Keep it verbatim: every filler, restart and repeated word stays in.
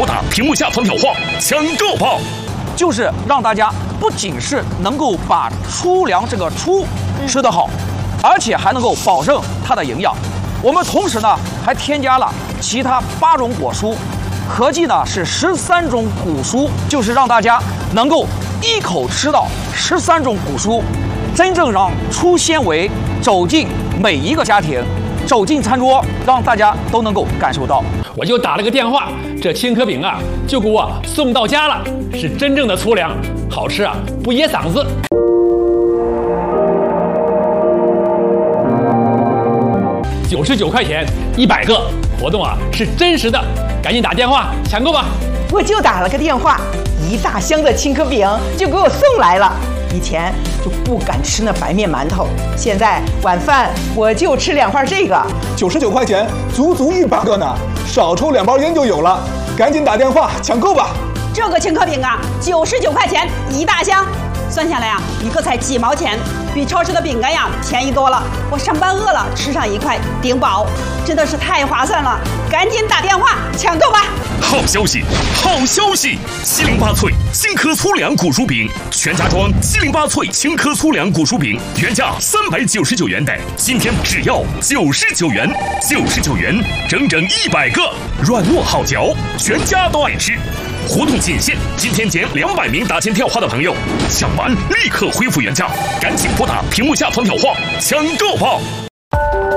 拨打屏幕下方条话抢购吧！ 就是让大家不仅是能够把粗粮这个粗吃得好，而且还能够保证它的营养。我们同时呢还添加了其他八种果蔬，合计呢是十三种谷蔬，就是让大家能够一口吃到十三种谷蔬，真正让粗纤维走进每一个家庭，走进餐桌，让大家都能够感受到。 我就打了个电话，这青稞饼啊就给我送到家了，是真正的粗粮，好吃啊，不噎嗓子。九十九块钱一百个，活动啊是真实的，赶紧打电话抢购吧！ 我就打了个电话，一大箱的青稞饼就给我送来了。以前就不敢吃那白面馒头，现在晚饭我就吃两块这个。 九十九块钱，足足一百个呢，少抽两包烟就有了，赶紧打电话抢购吧！ 这个青稞饼啊，九十九块钱一大箱，算下来啊，一个才几毛钱，比超市的饼干呀便宜多了。我上班饿了，吃上一块顶饱，真的是太划算了！赶紧打电话抢购吧！ 好消息，好消息！七零八脆青稞粗粮谷薯饼，全家装七零八脆青稞粗粮谷薯饼，原价三百九十九元袋，今天只要九十九元，九十九元，整整一百个，软糯好嚼，全家都爱吃。活动仅限今天前两百名打进电话的朋友，抢完立刻恢复原价，赶紧拨打屏幕下方条话抢购吧！